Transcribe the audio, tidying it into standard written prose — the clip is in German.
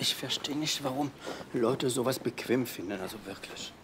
Ich verstehe nicht, warum Leute sowas bequem finden, also wirklich.